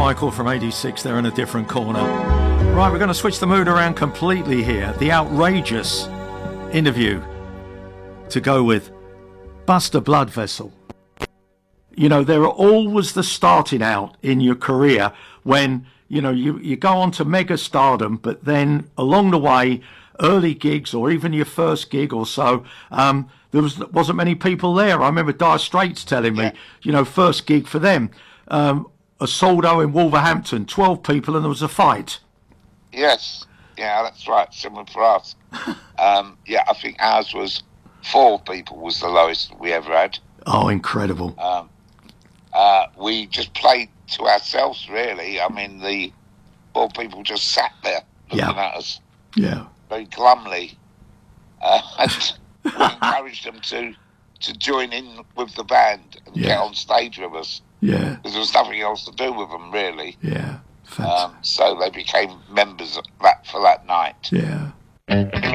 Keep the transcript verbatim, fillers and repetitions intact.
Michael from eighty-six there in a different corner. Right, we're going to switch the mood around completely here. The outrageous interview to go with Buster Bloodvessel. You know, there are always the starting out in your career when, you know, you, you go on to mega stardom, but then along the way, early gigs or even your first gig or so, um, there was, wasn't many people there. I remember Dire Straits telling me, yeah. you know, first gig for them, um, a Soldo in Wolverhampton, twelve people and there was a fight. Yes, yeah, that's right, similar for us. um, yeah, I think ours was four people was the lowest we ever had. Oh, incredible. Um, uh, we just played to ourselves, really. I mean, the four people just sat there looking yeah. at us. Yeah. Very glumly. Uh, and we encouraged them to, to join in with the band and yeah. get on stage with us. Yeah. Because there was nothing else to do with them, really. Yeah. Um, so they became members of that for that night. Yeah.